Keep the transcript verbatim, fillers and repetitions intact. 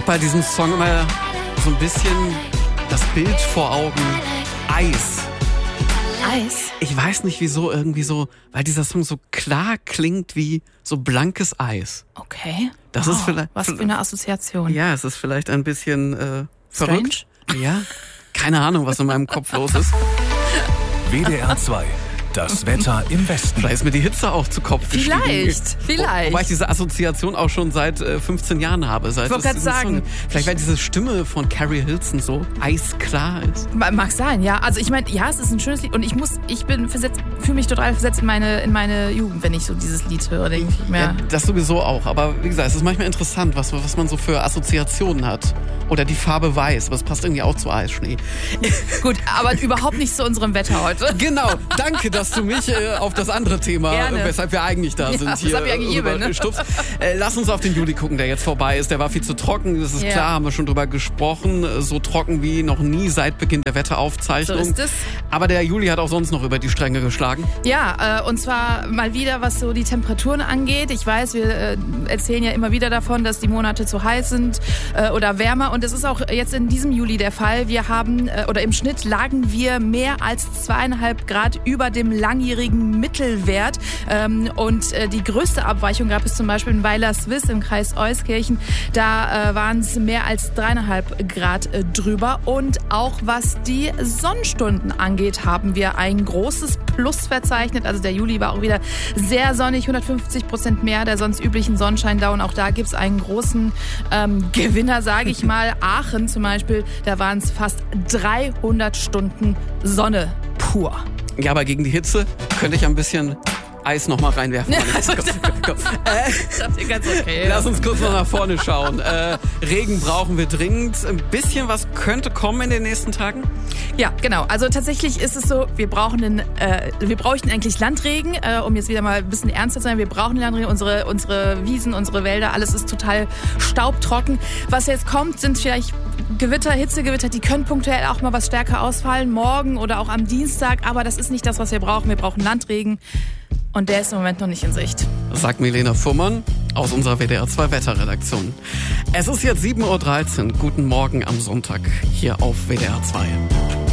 habe bei diesem Song immer so ein bisschen das Bild vor Augen. Eis. Eis? Ich weiß nicht wieso, irgendwie so, weil dieser Song so klar klingt wie so blankes Eis. Okay. Das wow. ist vielleicht, Was für eine Assoziation. Ja, es ist vielleicht ein bisschen äh, verrückt. Strange? Ja, keine Ahnung, was in meinem Kopf los ist. W D R zwei. Das Wetter im Westen. Vielleicht ist mir die Hitze auch zu Kopf gestiegen. Vielleicht, vielleicht. Wobei ich diese Assoziation auch schon seit äh, fünfzehn Jahren habe. Seit ich wollte gerade sagen. Song. Vielleicht, weil diese Stimme von Carrie Hilson so eisklar ist. Mag sein, ja. Also ich meine, ja, es ist ein schönes Lied. Und ich muss, ich bin versetzt, fühle mich total versetzt in meine, in meine Jugend, wenn ich so dieses Lied höre, denke ich mir. Ja, das sowieso auch. Aber wie gesagt, es ist manchmal interessant, was, was man so für Assoziationen hat. Oder die Farbe weiß, aber es passt irgendwie auch zu Eisschnee. Gut, aber überhaupt nicht zu unserem Wetter heute. Genau, danke, dass du mich äh, auf das andere Thema, Gerne. weshalb wir eigentlich da Ja, sind, hier weshalb wir eigentlich hier bin, ne? stupst. Äh, lass uns auf den Juli gucken, der jetzt vorbei ist. Der war viel zu trocken, das ist Ja. klar, haben wir schon drüber gesprochen. So trocken wie noch nie seit Beginn der Wetteraufzeichnung. So ist es. Aber der Juli hat auch sonst noch über die Stränge geschlagen. Ja, äh, und zwar mal wieder, was so die Temperaturen angeht. Ich weiß, wir äh, erzählen ja immer wieder davon, dass die Monate zu heiß sind äh, oder wärmer. Und das ist auch jetzt in diesem Juli der Fall. Wir haben, äh, oder im Schnitt lagen wir mehr als zweieinhalb Grad über dem langjährigen Mittelwert. Ähm, und äh, die größte Abweichung gab es zum Beispiel in Weiler-Swiss im Kreis Euskirchen. Da äh, waren es mehr als dreieinhalb Grad äh, drüber. Und auch was die Sonnenstunden angeht, haben wir ein großes Plus verzeichnet. Also der Juli war auch wieder sehr sonnig, hundertfünfzig Prozent mehr der sonst üblichen Sonnenscheindauer. Und auch da gibt es einen großen ähm, Gewinner, sage ich mal. Aachen zum Beispiel, da waren es fast dreihundert Stunden Sonne pur. Ja, aber gegen die Hitze könnte ich ein bisschen Eis noch mal reinwerfen. Ja, komm, komm, komm. Äh, das ist ganz okay. Lass uns kurz noch nach vorne schauen. Äh, Regen brauchen wir dringend. Ein bisschen was könnte kommen in den nächsten Tagen? Ja, genau. Also tatsächlich ist es so, wir brauchen den, äh, wir bräuchten eigentlich Landregen, äh, um jetzt wieder mal ein bisschen ernster zu sein. Wir brauchen Landregen, unsere, unsere Wiesen, unsere Wälder, alles ist total staubtrocken. Was jetzt kommt, sind vielleicht Gewitter, Hitzegewitter, die können punktuell auch mal was stärker ausfallen, morgen oder auch am Dienstag. Aber das ist nicht das, was wir brauchen. Wir brauchen Landregen. Und der ist im Moment noch nicht in Sicht. Sagt Milena Fuhrmann aus unserer W D R zwei Wetterredaktion. Es ist jetzt sieben Uhr dreizehn. Guten Morgen am Sonntag hier auf W D R zwei.